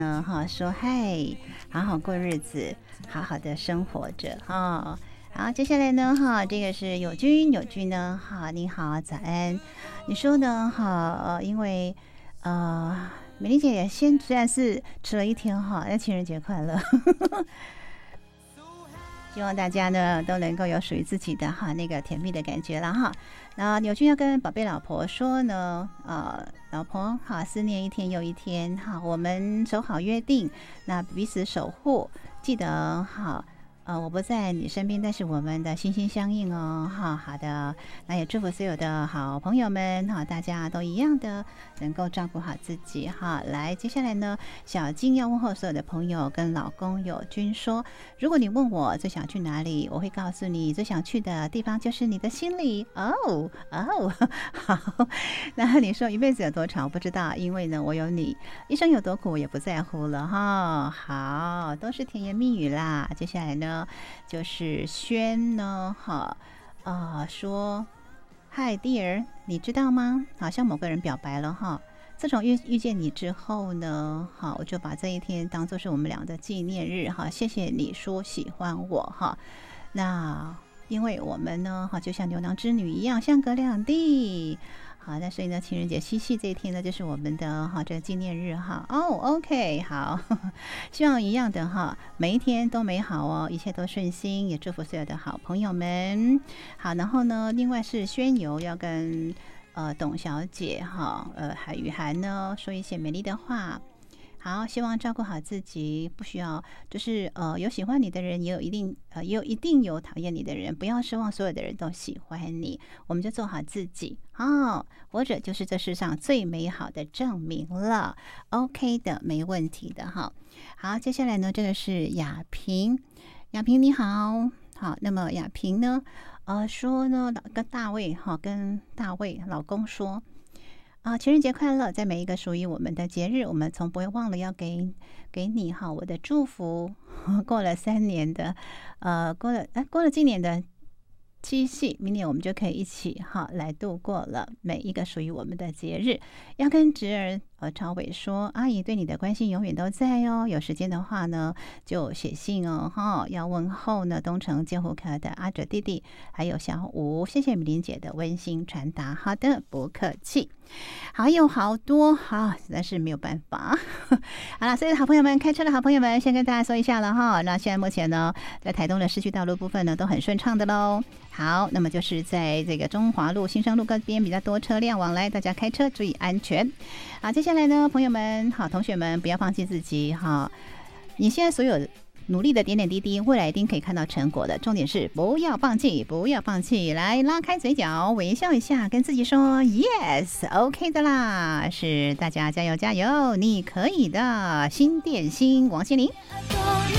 哈，说嗨，好好过日子，好好的生活着哈。好，接下来呢哈，这个是友军呢，好，你好，早安。你说呢哈？因为美丽姐也虽然是迟了一天哈，那情人节快乐。希望大家呢都能够有属于自己的哈那个甜蜜的感觉了哈。那友军要跟宝贝老婆说呢，老婆好，思念一天又一天哈，我们守好约定，那彼此守护，记得好。我不在你身边，但是我们的心心相印哦，好的，那也祝福所有的好朋友们哈，大家都一样的能够照顾好自己哈。来，接下来呢，小金要问候所有的朋友跟老公友军说，如果你问我最想去哪里，我会告诉你最想去的地方就是你的心里哦，好，那你说一辈子有多长，我不知道，因为呢我有你，一生有多苦我也不在乎了哈。好，都是甜言蜜语啦。接下来呢就是轩呢说嗨 dear， 你知道吗？好像某个人表白了哈。自从遇见你之后呢，好，我就把这一天当作是我们俩的纪念日哈。谢谢你说喜欢我哈。那因为我们呢就像牛郎织女一样相隔两地。好，那所以呢，情人节七夕这一天呢，就是我们的这个纪念日哈。OK， 好，希望一样的哈，每一天都美好哦，一切都顺心，也祝福所有的好朋友们。好，然后呢，另外是宣游要跟董小姐雨涵呢说一些美丽的话。好，希望照顾好自己，不需要就是有喜欢你的人，也一定有讨厌你的人，不要奢望所有的人都喜欢你，我们就做好自己活着就是这世上最美好的证明了。 OK 的，没问题的哈。好，接下来呢，这个是雅萍你好。好，那么雅萍呢说呢跟大卫老公说情人节快乐！在每一个属于我们的节日，我们从不会忘了要给你我的祝福。过了3年的过了今年的七夕，明年我们就可以一起来度过了每一个属于我们的节日。要跟侄儿朝伟说，阿姨对你的关心永远都在哦，有时间的话呢就写信哦要问候呢东城建湖科的阿哲弟弟还有小吴，谢谢米琳姐的温馨传达。好的，不客气。还有好多实在是没有办法。好了，所以好朋友们，开车的好朋友们，先跟大家说一下了哈。那现在目前呢，在台东的市区道路部分呢都很顺畅的喽。好，那么就是在这个中华路、新生路各边比较多车辆往来，大家开车注意安全。好，接下来呢，朋友们同学们不要放弃自己你现在所有努力的点点滴滴，未来一定可以看到成果的。重点是不要放弃，来拉开嘴角，微笑一下，跟自己说 yes，OK 的啦，是大家加油，你可以的。新电心王心凌。